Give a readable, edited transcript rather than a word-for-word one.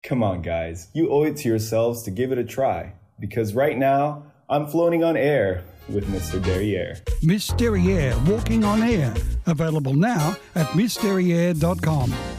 Come on, guys. You owe it to yourselves to give it a try. Because right now, I'm floating on air with Mr. Derriere. Miss Derriere, Walking on Air. Available now at MissDerriere.com.